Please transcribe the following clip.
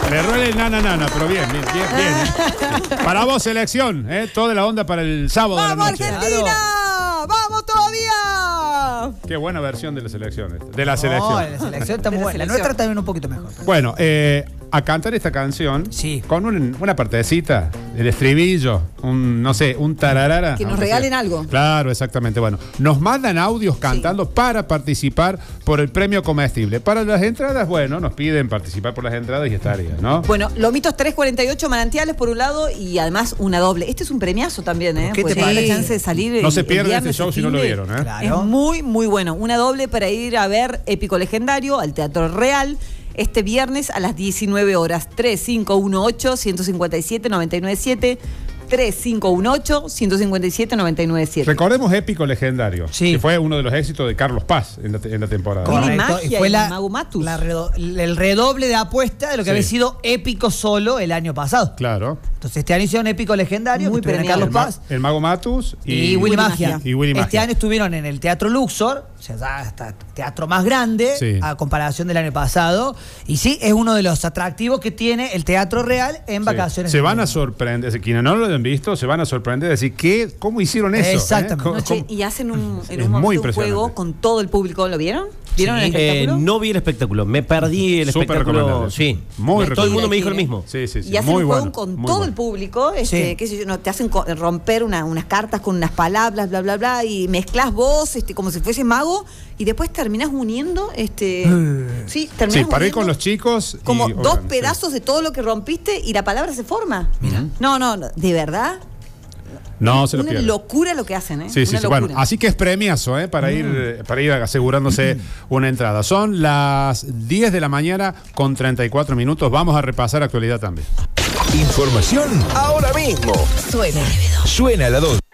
Le ruele el nana, pero bien. Para vos, selección, toda la onda para el sábado de la ¡Vamos, noche. Argentina! ¡Vamos todavía! Qué buena versión de la selección. De la No, selección. la selección está muy buena. La nuestra también un poquito mejor. Bueno, a cantar esta canción Sí. con una partecita, el estribillo, un tararara. Que nos aunque regalen sea. algo. Claro, exactamente. Bueno, nos mandan audios cantando para participar por el premio comestible. Para las entradas, bueno, nos piden participar por las entradas y estaría, ¿no? Bueno, Lomitos 348 manantiales por un lado y además una doble. Este es un premiazo también, ¿eh? ¿Qué te Porque da la parece? chance de salir. No se el pierdan viernes este show y si no lo fin de- vieron, ¿eh? Claro. Es muy, muy bueno. Una doble para ir a ver Épico Legendario al Teatro Real este viernes a las 19 horas. 3518-157-997. 3518-157-997. Recordemos Épico Legendario, Sí. que fue uno de los éxitos de Carlos Paz en la temporada. Correcto. ¿no? Magia Y fue y Mago Matus. el redoble de apuesta de lo que Sí. había sido épico solo el año pasado. Claro. Entonces este año hicieron épico legendario. Muy que estuvieron premiado. Carlos Paz El Mago Matus y Willy Magia. Magia. Y Willy Este Magia. año estuvieron en el Teatro Luxor, o sea, ya hasta teatro más grande Sí. a comparación del año pasado. Y sí, es uno de los atractivos que tiene el Teatro Real en Sí. vacaciones. Se van a sorprender, quienes no lo han visto, se van a sorprender de decir, ¿cómo hicieron eso? Exactamente. ¿Cómo- No, che, cómo? y hacen en Es un muy momento un impresionante. juego con todo el público. ¿Lo vieron? ¿Vieron el Sí, espectáculo? no vi el espectáculo, me perdí el Súper espectáculo. recomendable. Sí, Muy todo el mundo me recomendable. dijo lo mismo. Sí, sí, sí. Y hacen Muy un juego bueno, con muy todo bueno. el público, Sí. qué sé yo, no, te hacen romper unas cartas con unas palabras, bla, bla, bla, y mezclas vos, como si fuese mago, y después terminás uniendo, sí, terminás Sí, para ir uniendo con los chicos. como y- dos sí. pedazos de todo lo que rompiste y la palabra se forma. Mira. No, de verdad. No se lo Una pierdan. locura lo que hacen, ¿eh? Sí, sí, Una sí. Bueno, locura. así que es premiazo, para ir asegurándose una entrada. Son las 10 de la mañana con 34 minutos. Vamos a repasar actualidad también. Información ahora mismo. Suena la 2.